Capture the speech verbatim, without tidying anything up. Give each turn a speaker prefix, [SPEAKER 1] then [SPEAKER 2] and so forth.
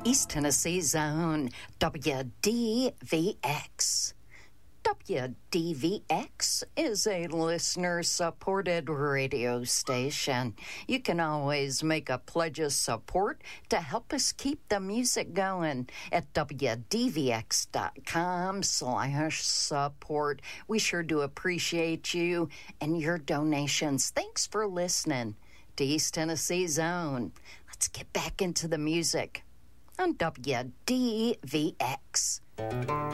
[SPEAKER 1] East Tennessee Zone, W D V X. W D V X is a listener-supported radio station. You can always make a pledge of support to help us keep the music going at W D V X dot com slash support. We sure do appreciate you and your donations. Thanks for listening to East Tennessee Zone. Let's get back into the music on W D V X.